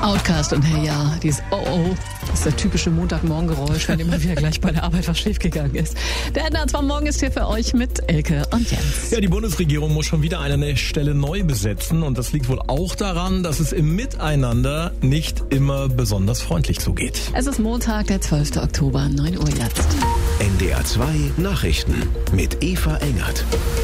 Outcast und hey ja, dieses Oh, das ist der typische Montagmorgengeräusch, wenn immer wieder gleich bei der Arbeit was schiefgegangen ist. Der Ende von morgen ist hier für euch mit Elke und Jens. Ja, die Bundesregierung muss schon wieder eine Stelle neu besetzen und das liegt wohl auch daran, dass es im Miteinander nicht immer besonders freundlich zugeht. Es ist Montag, der 12. Oktober, 9 Uhr jetzt. NDR 2 Nachrichten mit Eva Engert.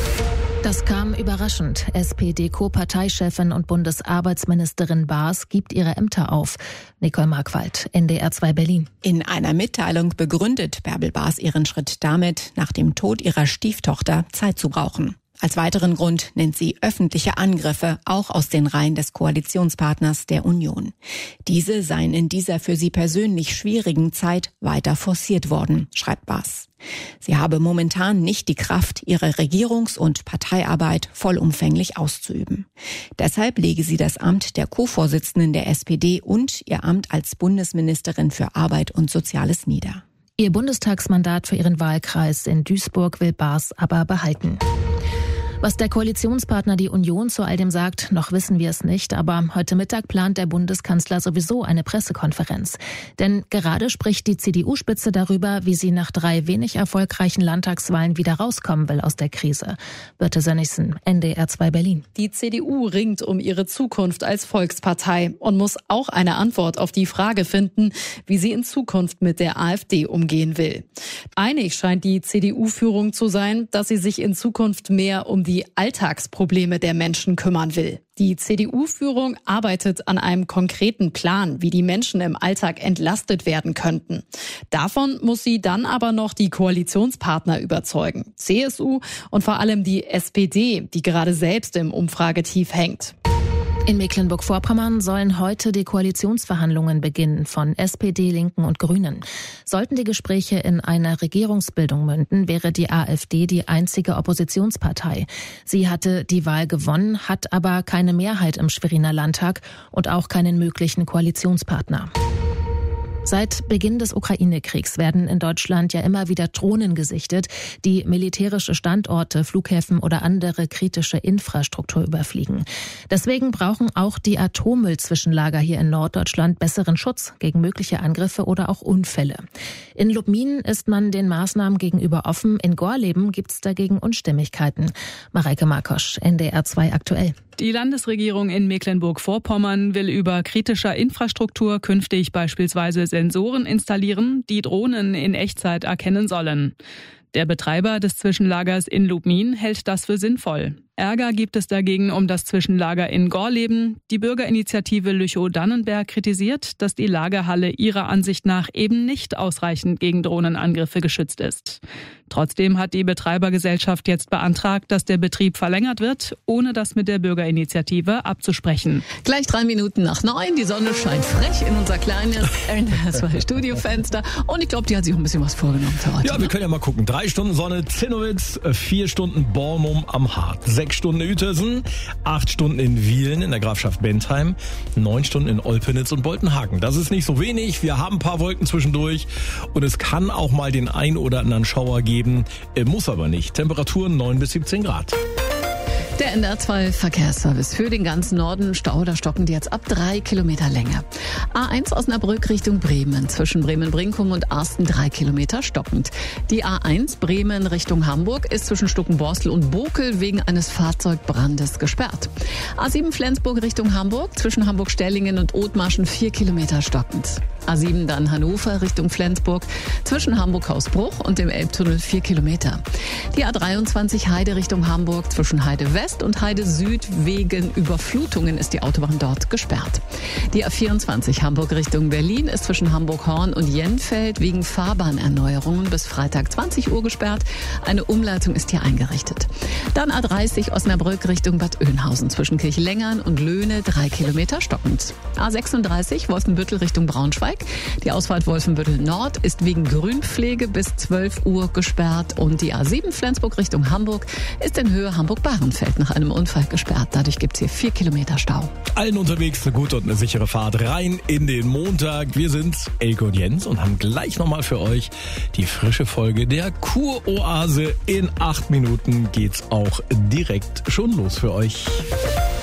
Das kam überraschend. SPD-Co-Parteichefin und Bundesarbeitsministerin Baas gibt ihre Ämter auf. Nicole Markwald, NDR 2 Berlin. In einer Mitteilung begründet Bärbel Baas ihren Schritt damit, nach dem Tod ihrer Stieftochter Zeit zu brauchen. Als weiteren Grund nennt sie öffentliche Angriffe, auch aus den Reihen des Koalitionspartners der Union. Diese seien in dieser für sie persönlich schwierigen Zeit weiter forciert worden, schreibt Baas. Sie habe momentan nicht die Kraft, ihre Regierungs- und Parteiarbeit vollumfänglich auszuüben. Deshalb lege sie das Amt der Co-Vorsitzenden der SPD und ihr Amt als Bundesministerin für Arbeit und Soziales nieder. Ihr Bundestagsmandat für ihren Wahlkreis in Duisburg will Baas aber behalten. Was der Koalitionspartner die Union zu all dem sagt, noch wissen wir es nicht. Aber heute Mittag plant der Bundeskanzler sowieso eine Pressekonferenz. Denn gerade spricht die CDU-Spitze darüber, wie sie nach 3 wenig erfolgreichen Landtagswahlen wieder rauskommen will aus der Krise. Birte Sönnigsen, NDR 2 Berlin. Die CDU ringt um ihre Zukunft als Volkspartei und muss auch eine Antwort auf die Frage finden, wie sie in Zukunft mit der AfD umgehen will. Einig scheint die CDU-Führung zu sein, dass sie sich in Zukunft mehr um die Alltagsprobleme der Menschen kümmern will. Die CDU-Führung arbeitet an einem konkreten Plan, wie die Menschen im Alltag entlastet werden könnten. Davon muss sie dann aber noch die Koalitionspartner überzeugen. CSU und vor allem die SPD, die gerade selbst im Umfragetief hängt. In Mecklenburg-Vorpommern sollen heute die Koalitionsverhandlungen beginnen von SPD, Linken und Grünen. Sollten die Gespräche in eine Regierungsbildung münden, wäre die AfD die einzige Oppositionspartei. Sie hatte die Wahl gewonnen, hat aber keine Mehrheit im Schweriner Landtag und auch keinen möglichen Koalitionspartner. Seit Beginn des Ukraine-Kriegs werden in Deutschland ja immer wieder Drohnen gesichtet, die militärische Standorte, Flughäfen oder andere kritische Infrastruktur überfliegen. Deswegen brauchen auch die Atommüllzwischenlager hier in Norddeutschland besseren Schutz gegen mögliche Angriffe oder auch Unfälle. In Lubmin ist man den Maßnahmen gegenüber offen, in Gorleben gibt es dagegen Unstimmigkeiten. Mareike Markosch, NDR 2 aktuell. Die Landesregierung in Mecklenburg-Vorpommern will über kritischer Infrastruktur künftig beispielsweise Sensoren installieren, die Drohnen in Echtzeit erkennen sollen. Der Betreiber des Zwischenlagers in Lubmin hält das für sinnvoll. Ärger gibt es dagegen um das Zwischenlager in Gorleben. Die Bürgerinitiative Lüchow-Dannenberg kritisiert, dass die Lagerhalle ihrer Ansicht nach eben nicht ausreichend gegen Drohnenangriffe geschützt ist. Trotzdem hat die Betreibergesellschaft jetzt beantragt, dass der Betrieb verlängert wird, ohne das mit der Bürgerinitiative abzusprechen. Gleich 3 Minuten nach 9. Die Sonne scheint frech in unser kleines Studiofenster. Und ich glaube, die hat sich auch ein bisschen was vorgenommen für heute. Ja, wir können ja mal gucken. 3 Stunden Sonne Zinnowitz, 4 Stunden Bornum am Hart, 6 Stunden Uetersen, 8 Stunden in Wiehlen in der Grafschaft Bentheim, 9 Stunden in Olpenitz und Boltenhagen. Das ist nicht so wenig. Wir haben ein paar Wolken zwischendurch und es kann auch mal den ein oder anderen Schauer geben. Muss aber nicht. Temperaturen 9 bis 17 Grad. Der NDR 2 Verkehrsservice für den ganzen Norden. Stau oder stocken die jetzt ab 3 Kilometer Länge. A1 Osnabrück Richtung Bremen. Zwischen Bremen-Brinkum und Arsten 3 Kilometer stockend. Die A1 Bremen Richtung Hamburg ist zwischen Stuckenborstel und Bokel wegen eines Fahrzeugbrandes gesperrt. A7 Flensburg Richtung Hamburg. Zwischen Hamburg-Stellingen und Othmarschen 4 Kilometer stockend. A7 dann Hannover Richtung Flensburg. Zwischen Hamburg-Hausbruch und dem Elbtunnel 4 Kilometer. Die A23 Heide Richtung Hamburg. Zwischen Heide West und Heide Süd wegen Überflutungen ist die Autobahn dort gesperrt. Die A24 Hamburg Richtung Berlin ist zwischen Hamburg-Horn und Jenfeld wegen Fahrbahnerneuerungen bis Freitag 20 Uhr gesperrt. Eine Umleitung ist hier eingerichtet. Dann A30 Osnabrück Richtung Bad Oeynhausen zwischen Kirchlengern und Löhne 3 Kilometer stockend. A36 Wolfenbüttel Richtung Braunschweig. Die Ausfahrt Wolfenbüttel Nord ist wegen Grünpflege bis 12 Uhr gesperrt und die A7 Flensburg Richtung Hamburg ist in Höhe Hamburg-Bahrenfeld nach einem Unfall gesperrt. Dadurch gibt es hier 4 Kilometer Stau. Allen unterwegs eine gute und eine sichere Fahrt rein in den Montag. Wir sind Elke und Jens und haben gleich nochmal für euch die frische Folge der Kuroase. In 8 Minuten geht's auch direkt schon los für euch.